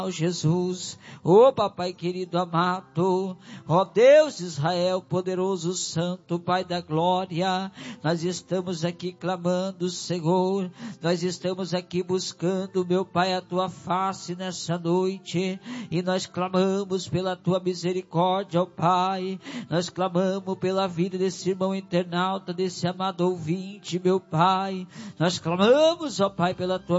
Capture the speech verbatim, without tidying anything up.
Jesus, ó oh, papai querido amado, ó oh, Deus de Israel, poderoso santo, Pai da glória, nós estamos aqui clamando, Senhor, nós estamos aqui buscando, meu Pai, a tua face nessa noite, e nós clamamos pela tua misericórdia, ó oh, Pai, nós clamamos pela vida desse irmão internauta, desse amado ouvinte, meu Pai, nós clamamos, ó oh, Pai, pela tua